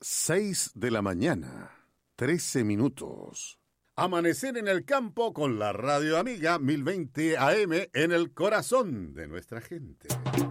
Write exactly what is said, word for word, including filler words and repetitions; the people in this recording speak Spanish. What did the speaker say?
seis de la mañana, trece minutos. Amanecer en el campo con la radio amiga mil veinte A M en el corazón de nuestra gente.